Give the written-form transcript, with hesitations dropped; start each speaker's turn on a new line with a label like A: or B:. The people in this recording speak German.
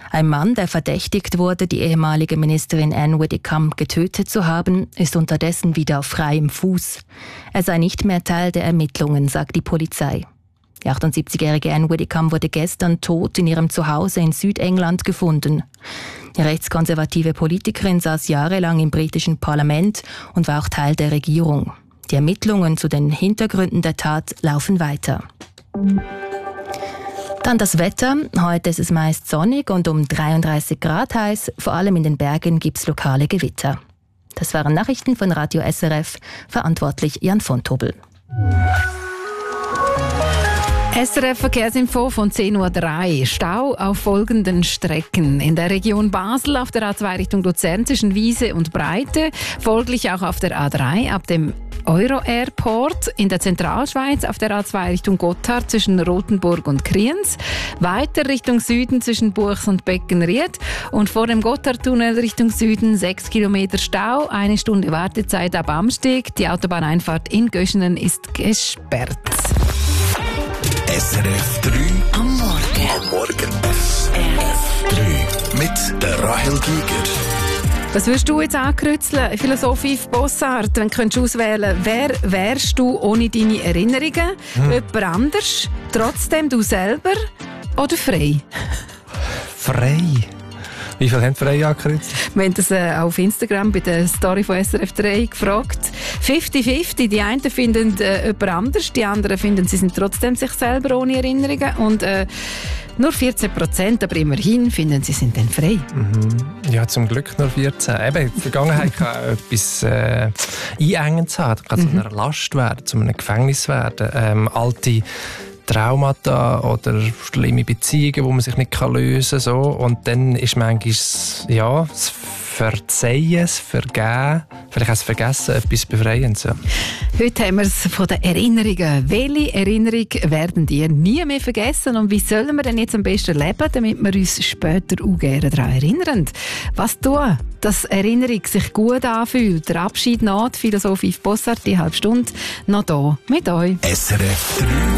A: Ein Mann, der verdächtigt wurde, die ehemalige Ministerin Anne Widdecombe getötet zu haben, ist unterdessen wieder auf freiem Fuß. Er sei nicht mehr Teil der Ermittlungen, sagt die Polizei. Die 78-jährige Anne Widdecombe wurde gestern tot in ihrem Zuhause in Südengland gefunden. Die rechtskonservative Politikerin saß jahrelang im britischen Parlament und war auch Teil der Regierung. Die Ermittlungen zu den Hintergründen der Tat laufen weiter. Dann das Wetter. Heute ist es meist sonnig und um 33 Grad heiß. Vor allem in den Bergen gibt es lokale Gewitter. Das waren Nachrichten von Radio SRF. Verantwortlich Jan von Tobel.
B: SRF Verkehrsinfo von 10.03 Uhr. Stau auf folgenden Strecken. In der Region Basel auf der A2 Richtung Luzern zwischen Wiese und Breite. Folglich auch auf der A3 ab dem Euro-Airport. In der Zentralschweiz auf der A2 Richtung Gotthard zwischen Rothenburg und Kriens. Weiter Richtung Süden zwischen Buchs und Beckenried. Und vor dem Gotthardtunnel Richtung Süden 6 Kilometer Stau. 1 Stunde Wartezeit ab Amsteg. Die Autobahneinfahrt in Göschenen ist gesperrt.
C: SRF 3 am Morgen. Am Morgen. SRF 3 mit der Rahel Giger.
B: Was würdest du jetzt ankreuzeln? Philosoph Yves Bossart, wenn du auswählen könntest, wer wärst du ohne deine Erinnerungen? Jemand anders? Trotzdem du selber? Oder frei?
D: Frei? Wie viel haben frei angekreuzt?
B: Wir haben das auf Instagram bei der Story von SRF 3 gefragt. 50-50. Die einen finden jemand anders, die anderen finden, sie sind trotzdem sich selber ohne Erinnerungen. Und nur 14%, aber immerhin finden sie sind dann frei.
D: Ja, zum Glück nur 14. Eben, in der Vergangenheit kann etwas einengend sein. Das kann zu einer Last werden, zu einem Gefängnis werden. Alte Traumata oder schlimme Beziehungen, die man sich nicht lösen kann. So. Und dann ist manchmal ja, das Verzeihen, das Vergeben, vielleicht auch das Vergessen etwas Befreiendes. Ja.
B: Heute haben wir es von den Erinnerungen. Welche Erinnerung werden die nie mehr vergessen? Und wie sollen wir denn jetzt am besten leben, damit wir uns später auch gerne daran erinnern? Was tun, dass Erinnerung sich gut anfühlt? Der Abschied naht, Philosoph Yves Bossart, die halbe Stunde noch da mit euch.
C: SRF 3